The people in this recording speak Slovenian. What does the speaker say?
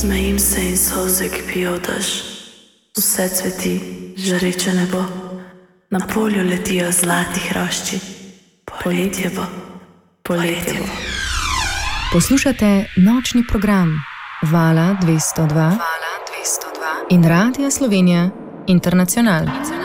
Zmejim se in solze kipijo dež. Vse cveti, žareče nebo. Na polju letijo zlati hrošči. Poletje bo, poletje bo. Poslušate nočni program Vala 202 in Radia Slovenija Internacional.